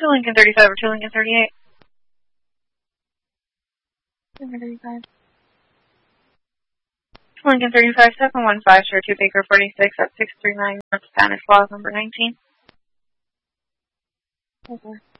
2 Lincoln 35 or 2 Lincoln 38. Lincoln 35. Lincoln 35, 715, sure, 2 Baker 46 at 639 North Stanislaus, number 19. Okay.